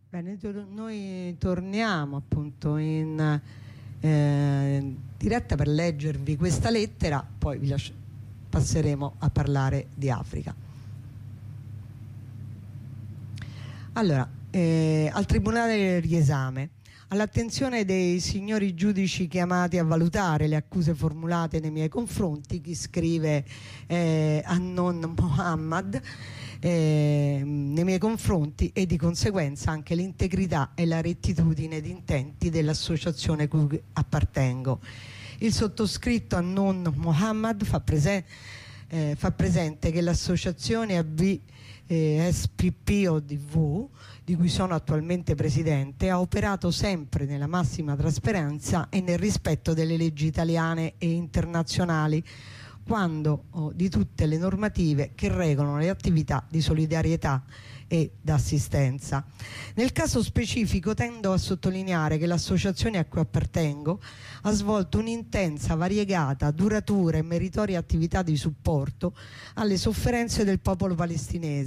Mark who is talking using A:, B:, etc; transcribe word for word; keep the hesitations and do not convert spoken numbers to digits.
A: Bene, noi torniamo appunto in eh, diretta per leggervi questa lettera, poi vi lascio, passeremo a parlare di Africa. Allora, eh, al Tribunale del riesame, all'attenzione dei signori giudici chiamati a valutare le accuse formulate nei miei confronti, chi scrive eh, Annon Mohammad, eh, nei miei confronti, e di conseguenza anche l'integrità e la rettitudine di intenti dell'associazione cui appartengo. Il sottoscritto Annon Mohammad fa, prese eh, fa presente che l'associazione A V eh, S P P O D V, di cui sono attualmente presidente, ha operato sempre nella massima trasparenza e nel rispetto delle leggi italiane e internazionali, quando oh, di tutte le normative che regolano le attività di solidarietà e d'assistenza. Nel caso specifico tendo a sottolineare che l'associazione a cui appartengo ha svolto un'intensa, variegata, duratura e meritoria attività di supporto alle sofferenze del popolo palestinese,